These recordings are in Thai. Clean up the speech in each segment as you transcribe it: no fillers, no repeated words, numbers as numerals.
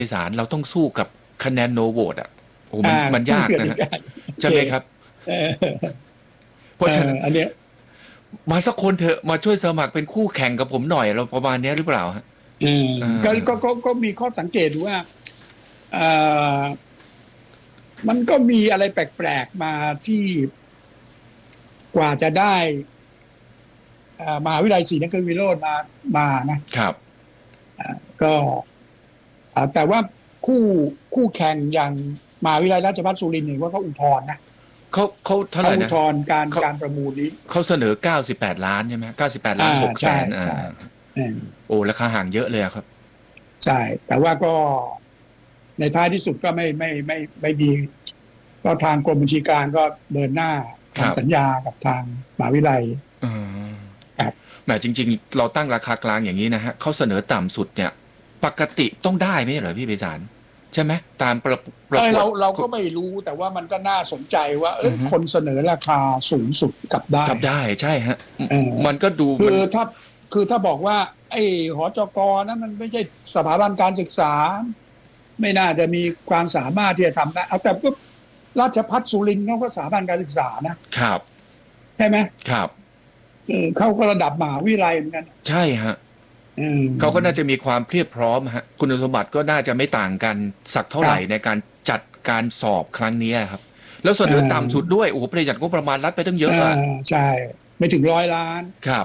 ศาลเราต้องสู้กับคะแนนโนโหวตอ่ะโอ้มันยากนะฮะใช่ไหมครับเพราะฉะนั้นอันเนี้ยมาสักคนเถอะมาช่วยสมัครเป็นคู่แข่งกับผมหน่อยเราประมาณนี้หรือเปล่าฮะก็มีข้อสังเกตว่ามันก็มีอะไรแปลกๆมาที่กว่าจะได้มหาวิทยาลัยศรีนครินทรวิโรจน์มานะครับก็แต่ว่าคู่แข่งอย่างมหาวิทยาลัยราชภัฏสุรินทร์เนี่ยว่าเขาอุทธรณ์นะเขาเท่าไหร่นะอุทธรณ์การประมูลนี้เขาเสนอ98 ล้านใช่ไหม98 ล้าน 6 แสนโอ้ราคาห่างเยอะเลยครับใช่แต่ว่าก็ในท้ายที่สุดก็ไม่ดีก็ทางกรมบัญชีกลางก็เดินหน้าทำสัญญากับทางมหาวิทยาลัยครับแหมจริงๆเราตั้งราคากลางอย่างนี้นะฮะเขาเสนอต่ำสุดเนี่ยปกติต้องได้ไหมเหรอพี่ไพศาลใช่ไหมตามประกวดเราก็ไม่รู้แต่ว่ามันก็น่าสนใจว่าคนเสนอราคาสูงสุดกลับได้ใช่ฮะมันก็ดูคือถ้าบอกว่าไอ้หจก.นั้นมันไม่ใช่สถาบันการศึกษาไม่น่าจะมีความสามารถที่จะทำได้เอาแต่ก็ราชภัฏสุรินทร์เขาก็สถาบันการศึกษานะครับใช่ไหมครับเขาก็ระดับมหาวิทยาลัยเหมือนกันใช่ฮะเขาก็น่าจะมีความเพียบพร้อมฮะคุณสมบัติก็น่าจะไม่ต่างกันสักเท่าไหร่ในการจัดการสอบครั้งนี้ครับแล้วเสนอต่ำสุดด้วยโอ้โหประหยัดงบประมาณรัฐไปตั้งเยอะอ่ะใช่ไม่ถึง100 ล้านครับ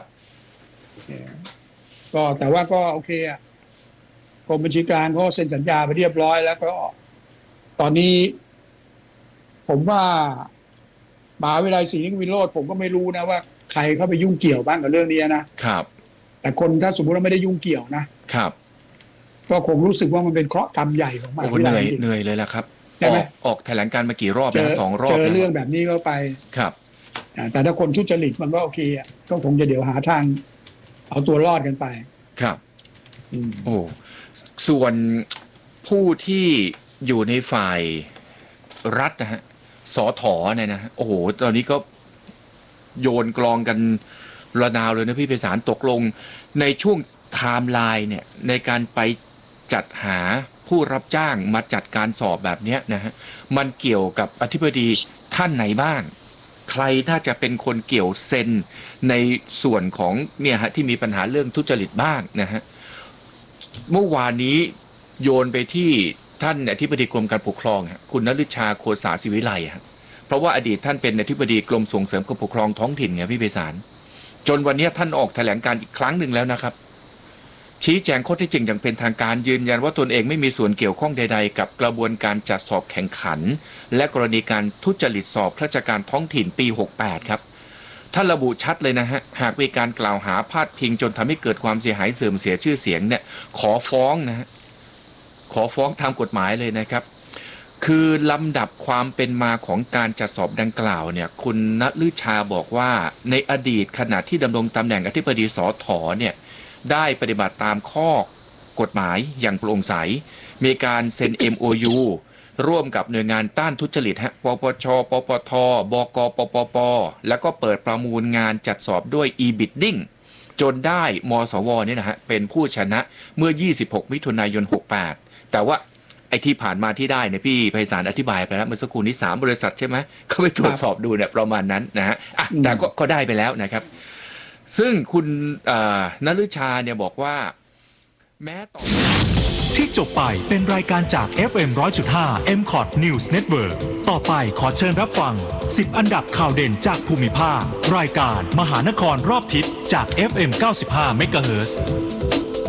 ก็แต่ว่าก็โอเคอ่ะกรมบัญชีกลางเขาเซ็นสัญญาไปเรียบร้อยแล้วก็ตอนนี้ผมว่ามหาวิทยาลัยศรีนครินทรวิโรจน์ผมก็ไม่รู้นะว่าใครเข้าไปยุ่งเกี่ยวบ้างกับเรื่องนี้นะครับแต่คนถ้าสมมติว่าไม่ได้ยุ่งเกี่ยวนะครับก็คงรู้สึกว่ามันเป็นเคราะห์กรรมใหญ่ของมหาวิทยาลัยเหนื่อยเลยแหละครับออกแถลงการมากี่รอบแล้ว2 รอบเจอเรื่องแบบนี้เข้าไปครับแต่ถ้าคนทุจริตมันก็โอเคอ่ะก็คงจะเดี๋ยวหาทางเอาตัวรอดกันไปครับโอ้ส่วนผู้ที่อยู่ในฝ่ายรัฐนะฮะสถ.เนี่ยนะโอ้โหตอนนี้ก็โยนกลองกันระนาวเลยนะพี่ไพศาลตกลงในช่วงไทม์ไลน์เนี่ยในการไปจัดหาผู้รับจ้างมาจัดการสอบแบบนี้นะฮะมันเกี่ยวกับอธิบดีท่านไหนบ้างใครน่าจะเป็นคนเกี่ยวเซ็นในส่วนของเนี่ยฮะที่มีปัญหาเรื่องทุจริตบ้างนะฮะเมื่อวานนี้โยนไปที่ท่านอธิบดีกรมการปกครองคุณณฤชาโคสาศิวิไลเพราะว่าอดีตท่านเป็นอธิบดีกรมส่งเสริมการปกครองท้องถิ่นไงพี่ไพศาลจนวันนี้ท่านออกแถลงการอีกครั้งหนึ่งแล้วนะครับชี้แจงข้อเท็จจริงอย่างเป็นทางการยืนยันว่าตนเองไม่มีส่วนเกี่ยวข้องใดๆกับกระบวนการจัดสอบแข่งขันและกรณีการทุจริตสอบข้าราชการท้องถิ่นปี68ครับท่านระบุชัดเลยนะฮะหากมีการกล่าวหาพาดพิงจนทำให้เกิดความเสียหายเสื่อมเสียชื่อเสียงเนี่ยขอฟ้องนะฮะขอฟ้องตามกฎหมายเลยนะครับคือลำดับความเป็นมาของการจัดสอบดังกล่าวเนี่ยคุณณฤชาบอกว่าในอดีตขณะที่ดำรงตำแหน่งอธิบดีสถ.เนี่ยได้ปฏิบัติตามข้อกฎหมายอย่างโปร่งใสมีการเซ็น MOU ร่วมกับหน่วยงานต้านทุจริตปปชปปทบกปปปแล้วก็เปิดประมูลงานจัดสอบด้วย e-bidding จนได้มสวเนี่ยนะฮะเป็นผู้ชนะเมื่อ26มิถุนายน68แต่ว่าไอ้ที่ผ่านมาที่ได้เนี่ยพี่ไพศาลอธิบายไปแล้วเมื่อสักครู่นี้3 บริษัทใช่ไหมเขาไปตรวจสอบดูเนี่ยประมาณนั้นนะฮะแต่ก็ได้ไปแล้วนะครับซึ่งคุณณฤชาเนี่ยบอกว่าแม้ต่อที่จบไปเป็นรายการจาก FM 100.5 MCOT News Network ต่อไปขอเชิญรับฟัง10 อันดับข่าวเด่นจากภูมิภาครายการมหานครรอบทิศจาก FM 95 MHz